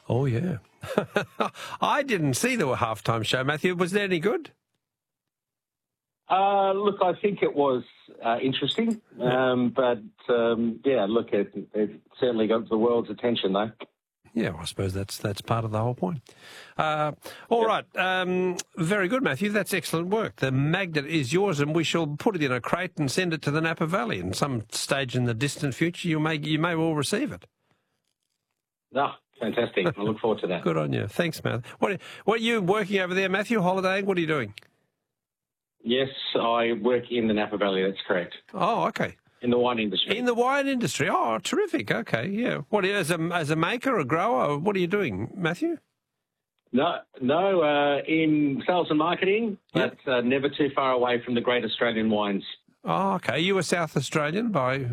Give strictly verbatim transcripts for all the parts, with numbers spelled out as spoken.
Oh, yeah. I didn't see the halftime show, Matthew. Was that any good? Uh, look, I think it was uh, interesting, um, but um, yeah, look, it, it certainly got the world's attention, though. Yeah, well, I suppose that's that's part of the whole point. Uh, all yep. right, um, very good, Matthew. That's excellent work. The magnet is yours, and we shall put it in a crate and send it to the Napa Valley. In some stage in the distant future, you may you may well receive it. No, fantastic. I look forward to that. Good on you. Thanks, Matthew. What what are you working over there, Matthew? Holidaying? What are you doing? Yes, I work in the Napa Valley, that's correct. Oh, okay. In the wine industry. In the wine industry. Oh, terrific. Okay, yeah. What, as a, as a maker, a grower, what are you doing, Matthew? No, no, uh, in sales and marketing, yep. but uh, never too far away from the great Australian wines. Oh, okay. Are you a South Australian by...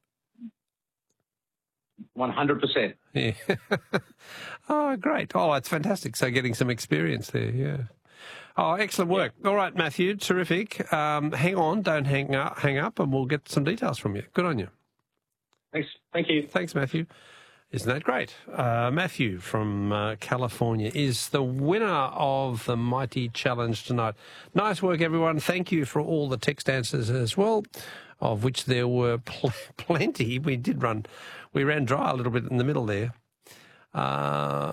one hundred percent. Yeah. Oh, great. Oh, that's fantastic. So getting some experience there, yeah. Oh, excellent work. Yeah. All right, Matthew, terrific. Um, hang on, don't hang up, hang up, and we'll get some details from you. Good on you. Thanks. Thank you. Thanks, Matthew. Isn't that great? Uh, Matthew from uh, California is the winner of the Mighty Challenge tonight. Nice work, everyone. Thank you for all the text answers as well, of which there were pl- plenty. We did run, we ran dry a little bit in the middle there. Uh...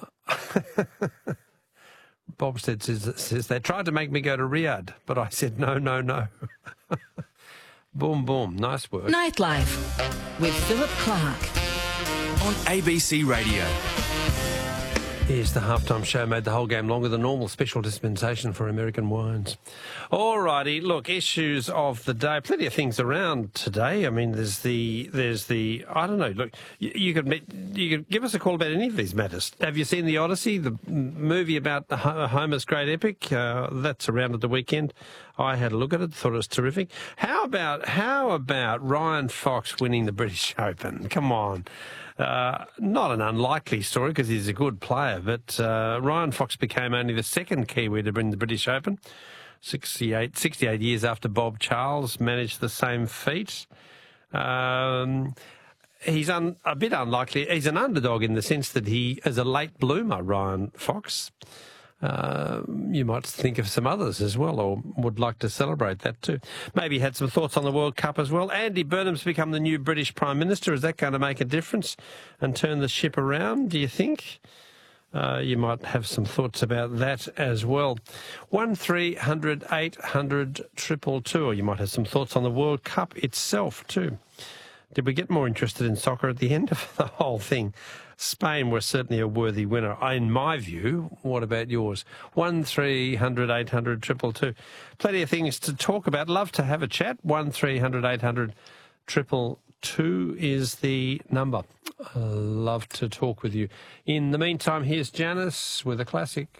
Bobstead says, says, they tried to make me go to Riyadh, but I said no, no, no. Boom, boom. Nice work. Nightlife with Philip Clark on A B C Radio. Here's the halftime show, made the whole game longer than normal. Special dispensation for American wines. All righty, look, issues of the day. Plenty of things around today. I mean, there's the, there's the, I don't know, look, you, you could you could give us a call about any of these matters. Have you seen The Odyssey, the movie about Homer's great epic? Uh, that's around at the weekend. I had a look at it, thought it was terrific. How about, how about Ryan Fox winning the British Open? Come on. Uh, not an unlikely story because he's a good player, but uh, Ryan Fox became only the second Kiwi to win the British Open, sixty-eight, sixty-eight years after Bob Charles managed the same feat. Um, he's un, a bit unlikely. He's an underdog in the sense that he is a late bloomer, Ryan Fox. Uh, you might think of some others as well, or would like to celebrate that too. Maybe had some thoughts on the World Cup as well. Andy Burnham's become the new British Prime Minister. Is that going to make a difference and turn the ship around, do you think? Uh, you might have some thoughts about that as well. one three hundred eight hundred two two two, or you might have some thoughts on the World Cup itself too. Did we get more interested in soccer at the end of the whole thing? Spain were certainly a worthy winner, in my view. What about yours? one three hundred eight hundred two two two. Plenty of things to talk about. Love to have a chat. one three hundred eight hundred two two two is the number. I love to talk with you. In the meantime, here's Janice with a classic.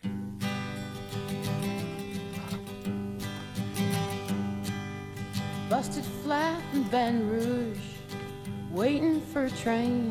Busted flat in Baton Rouge, waiting for a train.